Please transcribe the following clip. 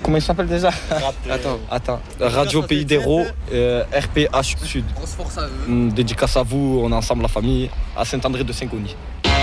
Comment il s'appelle déjà? Attends. Radio Pays d'Hérault, RPH Sud. Grosse force à eux. Dédicace à vous, on est ensemble la famille, à Saint-André de Saint-Cony.